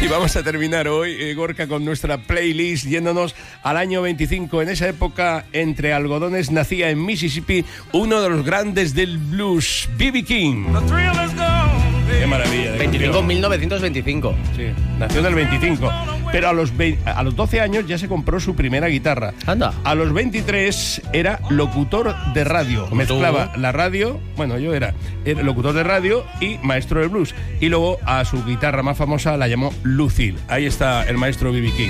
Y vamos a terminar hoy, Gorka, con nuestra playlist yéndonos al año 25. En esa época, entre algodones, nacía en Mississippi uno de los grandes del blues, B.B. King. Qué maravilla. 1925. Sí, nació en el 25. Pero a los 12 años ya se compró su primera guitarra. Anda. A los 23 era locutor de radio. Mezclaba la radio, bueno, yo era locutor de radio y maestro de blues. Y luego a su guitarra más famosa la llamó Lucille. Ahí está el maestro B.B. King.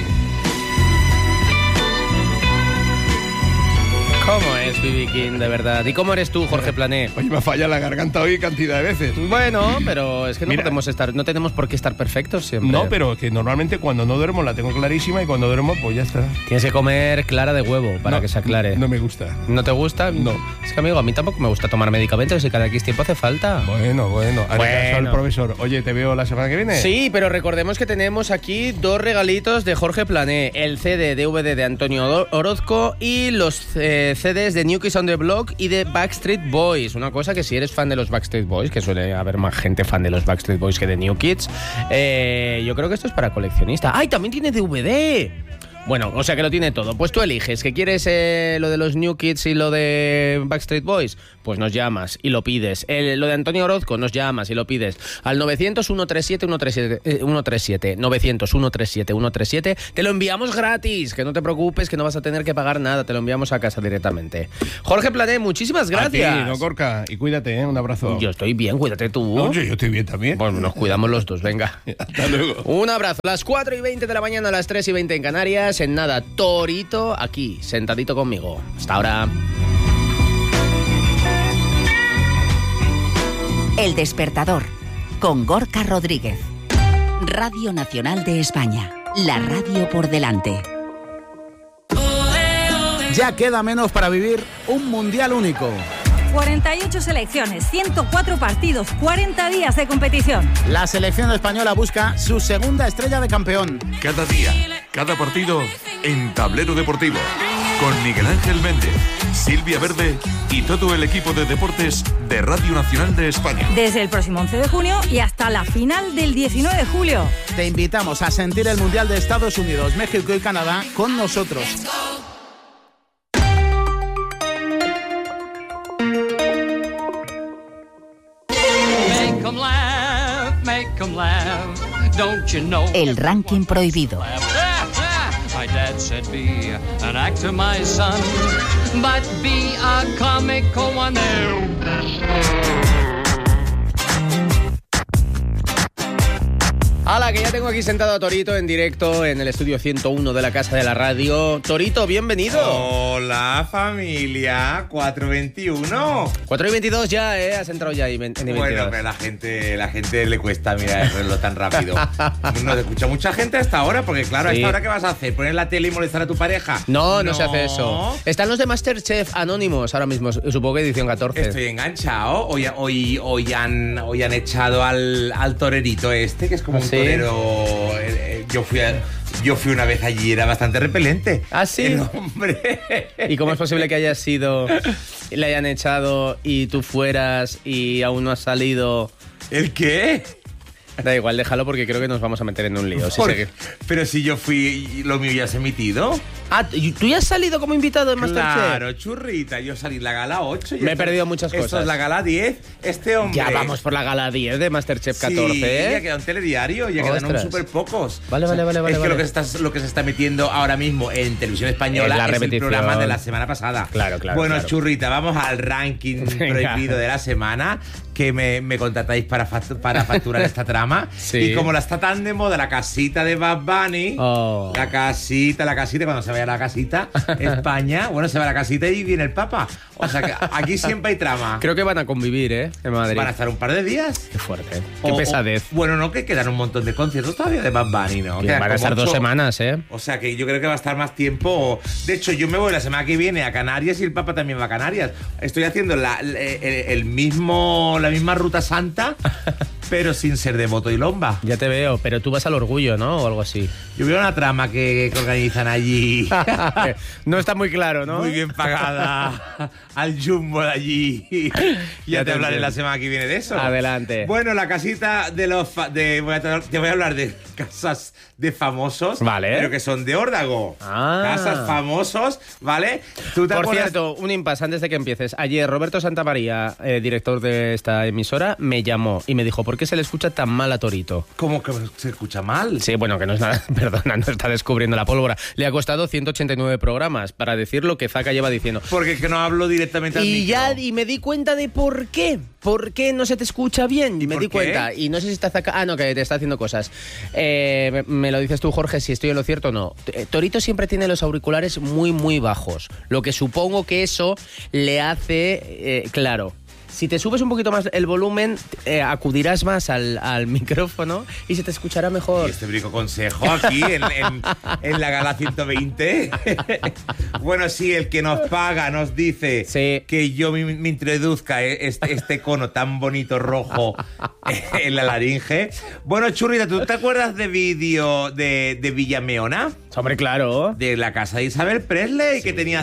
¿Cómo es B.B. King, de verdad? ¿Y cómo eres tú, Jorge Plané? Oye, me falla la garganta hoy cantidad de veces. Bueno, pero es que Mira, no tenemos por qué estar perfectos siempre. No, pero que normalmente cuando no duermo la tengo clarísima y cuando duermo, pues ya está. Tienes que comer clara de huevo para que se aclare. No me gusta. ¿No te gusta? No. Es que, amigo, a mí tampoco me gusta tomar medicamentos y cada X tiempo hace falta. Bueno. Haré caso al profesor. Oye, ¿te veo la semana que viene? Sí, pero recordemos que tenemos aquí 2 regalitos de Jorge Plané. El CD DVD de Antonio Orozco y los CDs de New Kids on the Block y de Backstreet Boys. Una cosa que si eres fan de los Backstreet Boys, que suele haber más gente fan de los Backstreet Boys que de New Kids, yo creo que esto es para coleccionista. ¡Ay, también tiene DVD! Bueno, o sea que lo tiene todo. Pues tú eliges que quieres lo de los New Kids y lo de Backstreet Boys, pues nos llamas y lo pides. Lo de Antonio Orozco, nos llamas y lo pides al 900-137-137, 900-137-137. Te lo enviamos gratis, que no te preocupes, que no vas a tener que pagar nada, te lo enviamos a casa directamente. Jorge Plané, muchísimas gracias. A ti, no, Gorka, y cuídate, un abrazo. Yo estoy bien, cuídate tú. Oye, yo estoy bien también. Bueno, nos cuidamos los dos, venga. Hasta luego. Un abrazo. Las 4:20 de la mañana, a las 3:20 en Canarias. En nada, Torito aquí, sentadito conmigo. Hasta ahora. El Despertador, con Gorka Rodríguez. Radio Nacional de España, la radio por delante. Ya queda menos para vivir un mundial único. 48 selecciones, 104 partidos, 40 días de competición. La selección española busca su segunda estrella de campeón. Cada día, cada partido en Tablero Deportivo. Con Miguel Ángel Méndez, Silvia Verde y todo el equipo de deportes de Radio Nacional de España. Desde el próximo 11 de junio y hasta la final del 19 de julio. Te invitamos a sentir el Mundial de Estados Unidos, México y Canadá con nosotros. El ranking prohibido. My dad said be an actor, my son, but be a comical one. ¡Hala, que ya tengo aquí sentado a Torito en directo en el estudio 101 de la Casa de la Radio! Torito, bienvenido. Hola, familia. 4:21. 4:22 ya, Has entrado ya ahí en 22. Bueno, pero la gente le cuesta mirar el reloj tan rápido. Nos escucha mucha gente hasta ahora, porque claro, Sí. ¿a esta hora qué vas a hacer? ¿Poner la tele y molestar a tu pareja? No se hace eso. Están los de Masterchef Anónimos ahora mismo, supongo que edición 14. Estoy enganchado. Hoy han echado al torerito este, que es como un torero. Yo fui una vez allí, era bastante repelente. ¿Ah, sí? El hombre. ¿Y cómo es posible que le hayan echado y tú fueras y aún no has salido? ¿El qué? Da igual, déjalo porque creo que nos vamos a meter en un lío. Pero si yo fui, lo mío ya se ha emitido. Ah, ¿tú ya has salido como invitado en Masterchef? Claro, churrita, yo salí en la gala 8. Me he perdido muchas cosas. Esto es la gala 10. Este hombre... Ya vamos por la gala 10 de Masterchef 14, Sí, ya queda un telediario, ya quedan Ostras. súper pocos. Vale. Es que vale. lo que se está metiendo ahora mismo en Televisión Española Es la es el repetición. programa de la semana pasada. Claro. Bueno, claro. churrita, vamos al ranking Venga. prohibido de la semana, que me contratáis para facturar esta trama. Sí. Y como la está tan de moda la casita de Bad Bunny, la casita, cuando se vaya a la casita, España, bueno, se va a la casita y viene el Papa. O sea que aquí siempre hay trama. Creo que van a convivir, en Madrid. Van a estar un par de días. Qué fuerte. Qué pesadez. Bueno, no, que quedan un montón de conciertos todavía de Bad Bunny, ¿no? Que Quedan van a como estar 2 8. semanas, O sea que yo creo que va a estar más tiempo. De hecho, yo me voy la semana que viene a Canarias y el Papa también va a Canarias. Estoy haciendo la misma ruta santa pero sin ser de Boto y Lomba. Ya te veo, pero tú vas al Orgullo, ¿no? O algo así. Yo veo una trama que organizan allí. No está muy claro, ¿no? Muy bien pagada. Al Jumbo de allí. Ya te hablaré la semana que viene de eso. Adelante. Bueno, la casita de los... te voy a hablar de casas de famosos. Vale. Pero que son de Órdago. Casas famosos, ¿vale? ¿Tú te Por acuerdas? cierto, un impasse antes de que empieces. Ayer Roberto Santamaría, director de esta emisora, me llamó y me dijo, ¿por qué se le escucha tan mal a Torito? ¿Cómo que se escucha mal? Sí, bueno, que no es nada, perdona, no está descubriendo la pólvora. Le ha costado 189 programas para decir lo que Zaka lleva diciendo. Porque es que no hablo directamente al micro. Y me di cuenta de por qué. ¿Por qué no se te escucha bien? ¿Y me por di qué? cuenta. Y no sé si está Zaka... Ah, no, que te está haciendo cosas. Me lo dices tú, Jorge, si estoy en lo cierto o no. Torito siempre tiene los auriculares muy, muy bajos. Lo que supongo que eso le hace... claro. Si te subes un poquito más el volumen, acudirás más al micrófono y se te escuchará mejor. Y este brico consejo aquí en la Gala 120. Bueno, sí, el que nos paga nos dice que yo me introduzca este cono tan bonito rojo en la laringe. Bueno, Churrita, ¿tú te acuerdas de vídeo de Villameona? Hombre, claro. De la casa de Isabel Presley, que tenía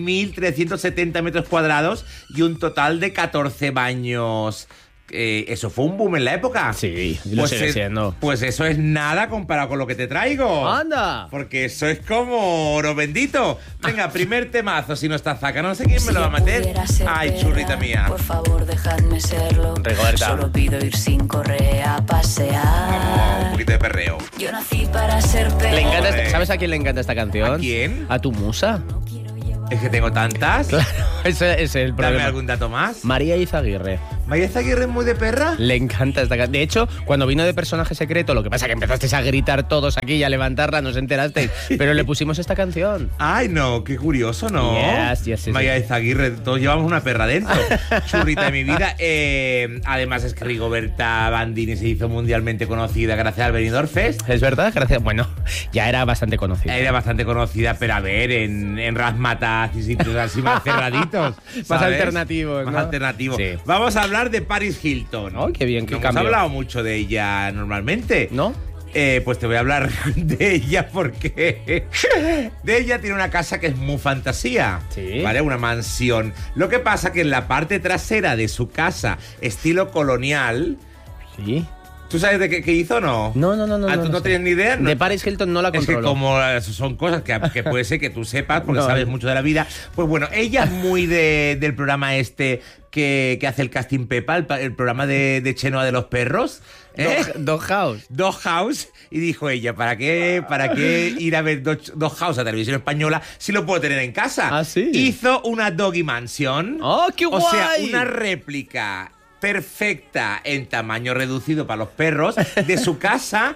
1.370 metros cuadrados y un total de 14 baños. ¿Eso fue un boom en la época? Sí, lo sigue siendo. Pues eso es nada comparado con lo que te traigo. ¡Anda! Porque eso es como oro bendito. Venga, primer temazo, si no está Zaka. No sé quién me lo va a meter. Ay, churrita mía. Por favor, dejadme serlo. Rigoberta. Solo pido ir sin correa a pasear. Vamos, un poquito de perreo. Yo nací para ser perro. Le encanta, ¿sabes a quién le encanta esta canción? ¿A quién? A tu musa. Es que tengo tantas. Claro, ese es el problema. Dame algún dato más. María Izaguirre. ¿María Izaguirre es muy de perra? Le encanta esta canción. De hecho, cuando vino de personaje secreto, lo que pasa es que empezasteis a gritar todos aquí y a levantarla, no os enterasteis. Pero le pusimos esta canción. Ay, no, qué curioso, ¿no? Yes, María Izaguirre, todos llevamos una perra dentro. Churrita de mi vida. Además es que Rigoberta Bandini se hizo mundialmente conocida gracias al Benidorm Fest. ¿Es verdad? Gracias. Bueno, ya era bastante conocida. Era bastante conocida, pero a ver, en Razzmatazz y sitios así más cerraditos. Más ¿sabes? alternativos, Más ¿no? alternativos. Sí. Vamos a hablar de Paris Hilton. Oh, qué bien, qué no cambio. hemos hablado mucho de ella normalmente. ¿No? Pues te voy a hablar de ella porque de ella tiene una casa que es muy fantasía, Sí. ¿vale? Una mansión. Lo que pasa que en la parte trasera de su casa, estilo colonial... Sí. ¿Tú sabes de qué hizo o no? No. ¿Ah, tú no tienes ni idea? De Paris Hilton no la Es que controlo. como son cosas que puede ser que tú sepas porque No. sabes mucho de la vida. Pues bueno, ella es muy del programa este que hace el Casting Pepa, el programa de Chenoa de los perros. Dog House. Dog House. Y dijo ella, ¿para qué ir a ver Dog House a televisión española si lo puedo tener en casa? ¿Ah, sí? Hizo una Doggy Mansion. ¡Oh, qué guay! O sea, una réplica perfecta en tamaño reducido para los perros de su casa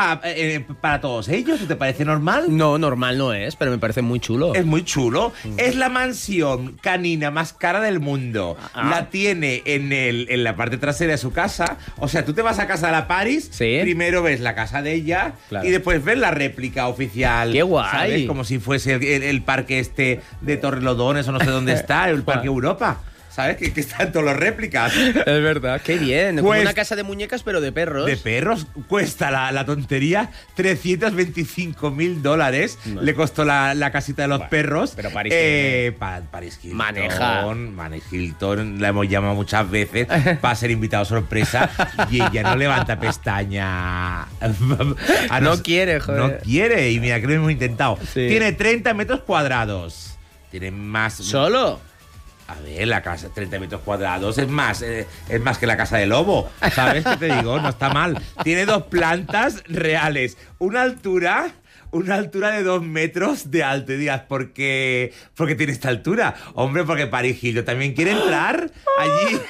para todos ellos. ¿Te parece normal? No, normal no es, pero me parece muy chulo. Es muy chulo. Es la mansión canina más cara del mundo. La tiene en la parte trasera de su casa. O sea, tú te vas a casa de la Paris, Sí. primero ves la casa de ella, Claro. y después ves la réplica oficial. ¡Qué guay! ¿sabes? Como si fuese el parque este de Torrelodones o no sé dónde está, el Parque Europa. ¿Sabes? Que están todos los réplicas. Es verdad. Qué bien. Como Pues- una casa de muñecas, pero de perros. De perros. Cuesta la tontería $325.000. No. Le costó la casita de los perros. pero Paris Paris Hilton. Maneja. Paris Hilton. La hemos llamado muchas veces para ser invitado sorpresa. Y ella no levanta pestaña. No quiere, joder. No quiere. Y mira que lo hemos intentado. Sí. Tiene 30 metros cuadrados. Tiene más... ¿Solo? A ver, la casa, 30 metros cuadrados, es más que la casa de Lobo. ¿Sabes qué te digo? No está mal. Tiene 2 plantas reales. Una altura de 2 metros de alto. Y digas, ¿por qué tiene esta altura? Hombre, porque Paris Hilton también quiere entrar allí.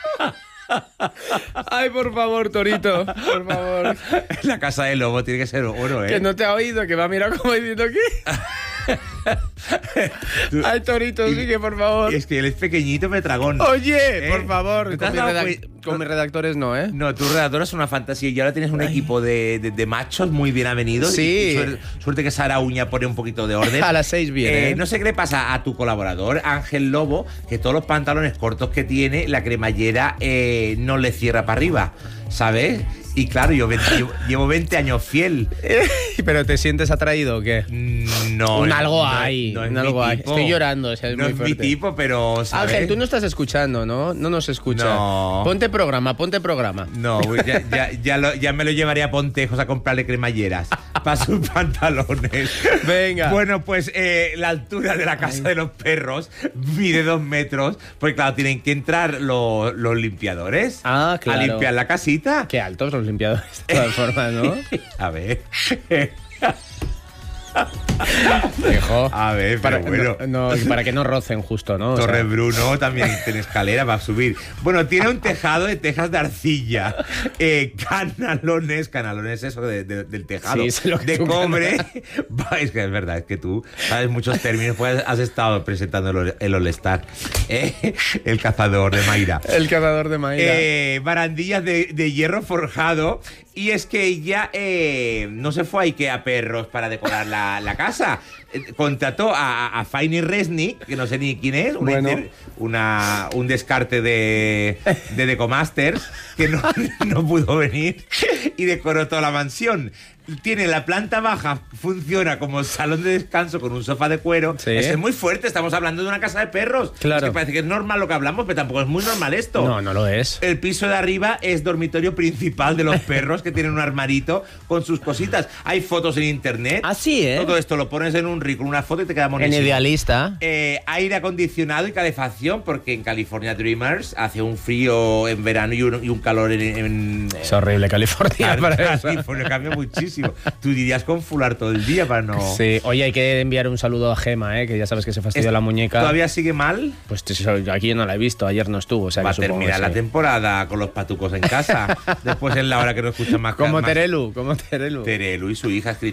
Ay, por favor, Torito. Por favor. La casa de Lobo tiene que ser oro, ¿eh? Que no te ha oído, que va a mirar como diciendo ¿qué? Ay, Torito, sigue, por favor. Es que él es pequeñito, me tragón. Oye, por favor. ¿No te has con mi dado redac- Con mis redactores no, ¿eh? No, tu redactor es una fantasía y ahora tienes un equipo de machos muy bien avenidos. Sí. Y suerte que Sara Uña pone un poquito de orden. A las 6 viene. No sé qué le pasa a tu colaborador, Ángel Lobo, que todos los pantalones cortos que tiene, la cremallera no le cierra para arriba, ¿sabes? Y claro, yo llevo 20 años fiel. ¿Pero te sientes atraído o qué? No. Algo hay. No es algo mi hay. tipo. Estoy llorando, o sea, es No muy es mi fuerte. tipo, pero, ¿sabes? Ángel, tú no estás escuchando, ¿no? No nos escuchas. No. Ponte programa. No, ya me lo llevaría a Pontejos a comprarle cremalleras para sus pantalones. Venga. Bueno, pues la altura de la casa de los perros mide 2 metros, porque claro, tienen que entrar los limpiadores Ah, claro. a limpiar la casita. Qué altos los limpiadores, de todas formas, ¿no? A ver. Hijo. A ver, pero bueno. No, para que no rocen justo, ¿no? O Torre sea, Bruno también tiene escalera para subir. Bueno, tiene un tejado de tejas de arcilla, canalones eso del tejado, Sí, sé lo que de tú cobre. Es que es verdad, es que tú sabes muchos términos, pues has estado presentando el All-Star, el cazador de Mayra. El cazador de Mayra. Barandillas de hierro forjado. Y es que ella no se fue a Ikea Perros para decorar la casa. Contrató a Fanny Resnick, que no sé ni quién es, un descarte de Decomasters, que no pudo venir y decoró toda la mansión. Tiene la planta baja, funciona como salón de descanso con un sofá de cuero. Sí. Es muy fuerte, estamos hablando de una casa de perros. Claro. Es que parece que es normal lo que hablamos, pero tampoco es muy normal esto. No lo es. El piso de arriba es dormitorio principal de los perros, que tienen un armarito con sus cositas. Hay fotos en internet. Así, ¿eh? Todo esto lo pones en un con una foto y te queda monísimo. En Idealista. Aire acondicionado y calefacción, porque en California Dreamers hace un frío en verano y un calor en Es horrible California para eso. California cambia muchísimo. Tú dirías con fular todo el día para no... Sí, oye, hay que enviar un saludo a Gema, que ya sabes que se fastidió la muñeca. ¿Todavía sigue mal? Pues aquí yo no la he visto, ayer no estuvo. O sea, Va a que supongo terminar que la sí. temporada con los patucos en casa. Después es la hora que no escuchan más. Como más Terelu. Terelu y su hija